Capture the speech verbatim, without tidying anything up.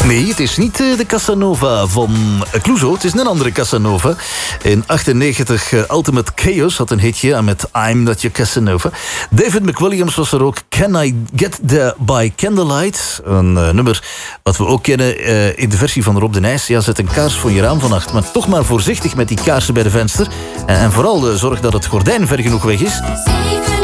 Nee, het is niet de Casanova van Clouseau. Het is een andere Casanova. In achtennegentig uh, Ultimate Chaos had een hitje met I'm Not Your Casanova. David McWilliams was er ook. Can I Get There By Candlelight? Een uh, nummer wat we ook kennen uh, in de versie van Rob de Nijs. Ja, zet een kaars voor je raam vannacht. Maar toch maar voorzichtig met die kaarsen bij de venster. Uh, en vooral uh, zorg dat het gordijn ver genoeg weg is.